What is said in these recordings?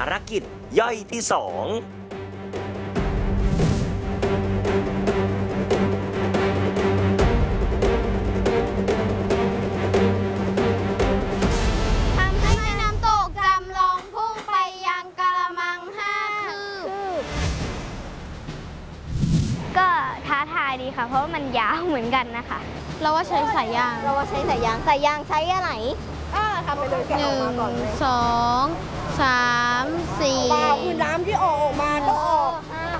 ารกิจย่อยที่ 2 ก็ท้าทายดีค่ะเพราะว่ามันยาวเหมือนกันนะคะเราว่าใช้สายยางใช้อะไรทำไปเลยแกะออกมาก่อนเลย1 2 3 4คือน้ำที่ออกมาก็ออก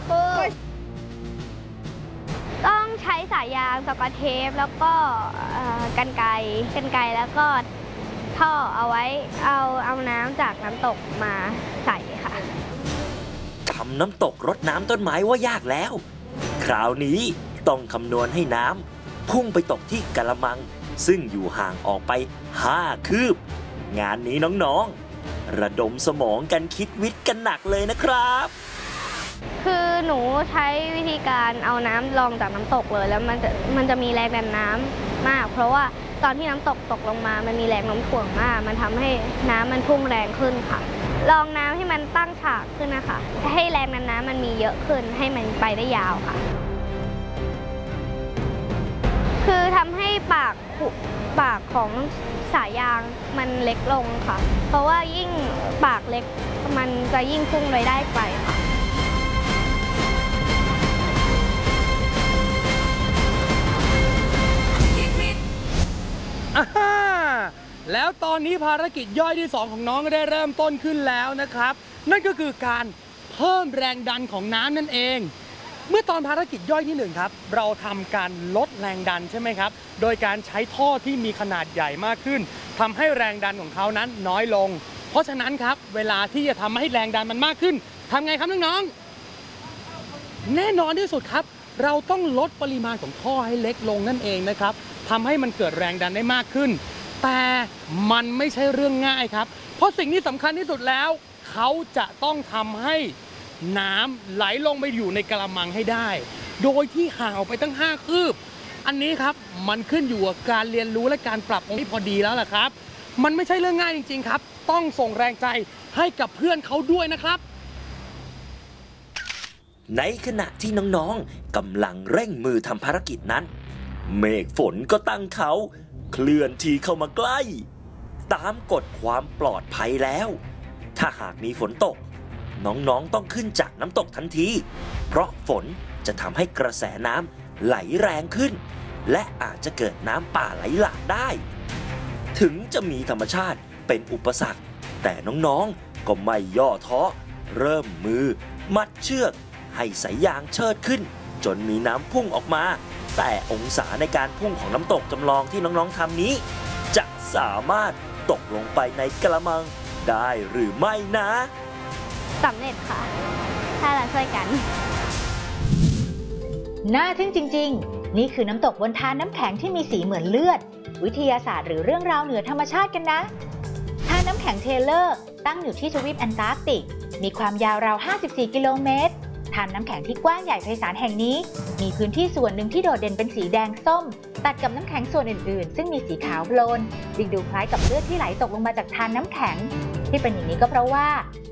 ต้องใช้สายยางสกอตเทปแล้วก็กรรไกรแล้วก็ท่อเอาไว้เอาน้ำจากน้ำตกมาใส่ค่ะทำน้ำตกรดน้ำต้นไม้ว่ายากแล้วคราวนี้ต้องคำนวณให้น้ำพุ่งไปตกที่กะละมังซึ่งอยู่ห่างออกไป5 คืบงานนี้น้องๆระดมสมองกันคิดวิทย์กันหนักเลยนะครับคือหนูใช้วิธีการเอาน้ำลองจากน้ำตกเลยแล้วมันจะมีแรงดันน้ำมากเพราะว่าตอนที่น้ำตกลงมามันมีแรงโน้มถ่วงมากมันทำให้น้ำมันพุ่งแรงขึ้นค่ะลองน้ำให้มันตั้งฉากขึ้นนะคะให้แรงดันน้ำมันมีเยอะขึ้นให้มันไปได้ยาวค่ะคือทำให้ปากของสายยางมันเล็กลงค่ะเพราะว่ายิ่งปากเล็กมันจะยิ่งพุ่งไปได้ไกลค่ะแล้วตอนนี้ภารกิจย่อยที่ 2ของน้องก็ได้เริ่มต้นขึ้นแล้วนะครับนั่นก็คือการเพิ่มแรงดันของน้ำนั่นเองเมื่อตอนภารกิจย่อยที่1ครับเราทำการลดแรงดันใช่ไหมครับโดยการใช้ท่อที่มีขนาดใหญ่มากขึ้นทำให้แรงดันของเขานั้นน้อยลงเพราะฉะนั้นครับเวลาที่จะทำให้แรงดันมันมากขึ้นทำไงครับน้องๆแน่นอนที่สุดครับเราต้องลดปริมาณของท่อให้เล็กลงนั่นเองนะครับทำให้มันเกิดแรงดันได้มากขึ้นแต่มันไม่ใช่เรื่องง่ายครับเพราะสิ่งที่สำคัญที่สุดแล้วเขาจะต้องทำให้น้ำไหลลงไปอยู่ในกระมังให้ได้โดยที่ห่างออกไปตั้ง5 คืบอันนี้ครับมันขึ้นอยู่กับการเรียนรู้และการปรับองค์ที่พอดีแล้วล่ะครับมันไม่ใช่เรื่องง่ายจริงๆครับต้องส่งแรงใจให้กับเพื่อนเขาด้วยนะครับในขณะที่น้องๆกำลังเร่งมือทำภารกิจนั้นเมฆฝนก็ตั้งเขาเคลื่อนที่เข้ามาใกล้ตามกฎความปลอดภัยแล้วถ้าหากมีฝนตกน้องๆต้องขึ้นจากน้ำตกทันทีเพราะฝนจะทำให้กระแสน้ำไหลแรงขึ้นและอาจจะเกิดน้ำป่าไหลหลากได้ถึงจะมีธรรมชาติเป็นอุปสรรคแต่น้องๆก็ไม่ย่อท้อเริ่มมือมัดเชือกให้สายยางเชิดขึ้นจนมีน้ำพุ่งออกมาแต่องศาในการพุ่งของน้ำตกจำลองที่น้องๆทำนี้จะสามารถตกลงไปในกระมังได้หรือไม่นะสำเร็จค่ะถ้าเราช่วยกันน่าทึ่งจริงๆนี่คือน้ำตกบนทานน้ำแข็งที่มีสีเหมือนเลือดวิทยาศาสตร์หรือเรื่องราวเหนือธรรมชาติกันนะทานน้ำแข็งเทเลอร์ตั้งอยู่ที่ทวีปแอนตาร์กติกมีความยาวราว54 กิโลเมตรทานน้ำแข็งที่กว้างใหญ่ไพศาลแห่งนี้มีพื้นที่ส่วนหนึ่งที่โดดเด่นเป็นสีแดงส้มตัดกับน้ำแข็งส่วนอื่นๆซึ่งมีสีขาวโพลนดูคล้ายกับเลือดที่ไหลตกลงมาจากทานน้ำแข็งที่เป็นอย่างนี้ก็เพราะว่า